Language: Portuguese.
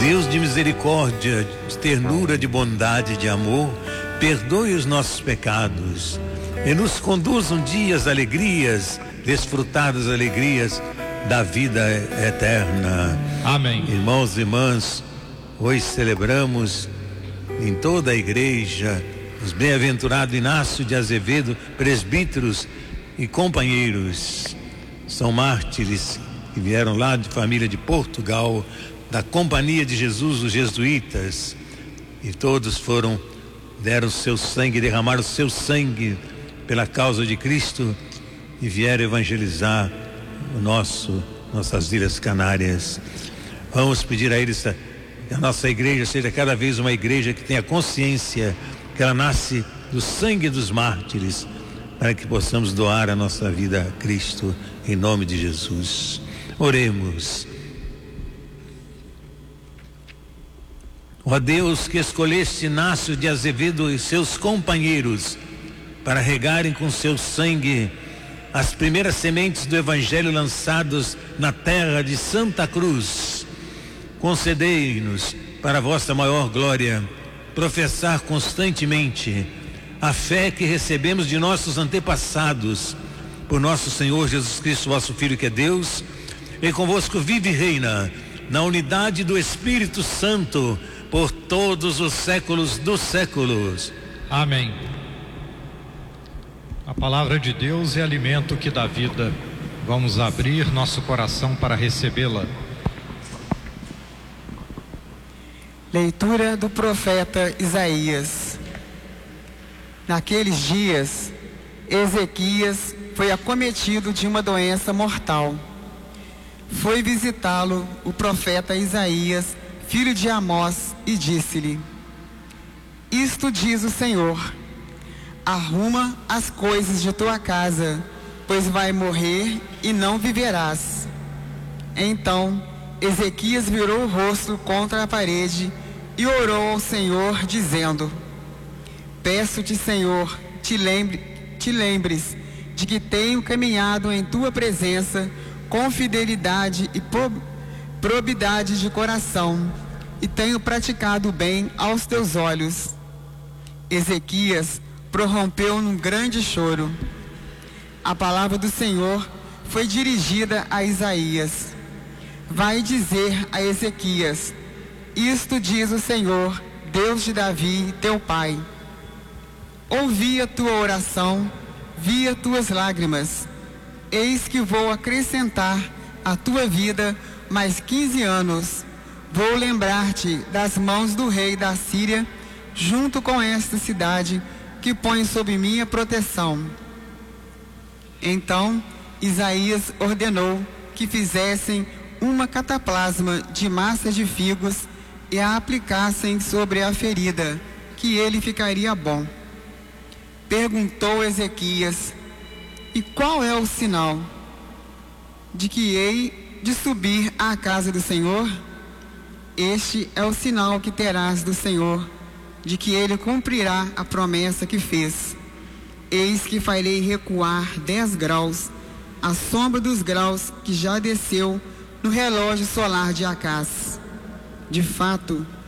Deus de misericórdia, de ternura, de bondade, de amor, perdoe os nossos pecados e nos conduzam dias, alegrias, desfrutar das alegrias da vida eterna. Amém. Irmãos e irmãs, hoje celebramos em toda a igreja os bem-aventurados Inácio de Azevedo, presbíteros e companheiros. São mártires que vieram lá de família de Portugal, da Companhia de Jesus, os jesuítas, e todos deram seu sangue, derramaram seu sangue pela causa de Cristo e vieram evangelizar nossas Ilhas Canárias. Vamos pedir a eles que a nossa igreja seja cada vez uma igreja que tenha consciência que ela nasce do sangue dos mártires, para que possamos doar a nossa vida a Cristo, em nome de Jesus. Oremos. Ó Deus, que escolheste Inácio de Azevedo e seus companheiros para regarem com seu sangue as primeiras sementes do Evangelho lançados na terra de Santa Cruz, concedei-nos, para a vossa maior glória, professar constantemente a fé que recebemos de nossos antepassados, por nosso Senhor Jesus Cristo, vosso Filho, que é Deus, e convosco vive e reina na unidade do Espírito Santo por todos os séculos dos séculos. Amém. A palavra de Deus é alimento que dá vida. Vamos abrir nosso coração para recebê-la. Leitura do profeta Isaías. Naqueles dias, Ezequias foi acometido de uma doença mortal. Foi visitá-lo o profeta Isaías, filho de Amós, e disse-lhe: Isto diz o Senhor: arruma as coisas de tua casa, pois vai morrer e não viverás. Então Ezequias virou o rosto contra a parede e orou ao Senhor, dizendo: Peço-te, Senhor, te lembres de que tenho caminhado em tua presença com fidelidade e probidade de coração, e tenho praticado o bem aos teus olhos. Ezequias prorrompeu num grande choro. A palavra do Senhor foi dirigida a Isaías: vai dizer a Ezequias: isto diz o Senhor, Deus de Davi, teu pai. Ouvi a tua oração, vi as tuas lágrimas. Eis que vou acrescentar à tua vida mais 15 anos. Vou lembrar-te das mãos do rei da Síria, junto com esta cidade que põe sob minha proteção. Então Isaías ordenou que fizessem uma cataplasma de massa de figos e a aplicassem sobre a ferida, que ele ficaria bom. Perguntou Ezequias: e qual é o sinal de que hei de subir à casa do Senhor? Este é o sinal que terás do Senhor, de que ele cumprirá a promessa que fez. Eis que farei recuar 10 graus, a sombra dos graus que já desceu no relógio solar de Acás. De fato,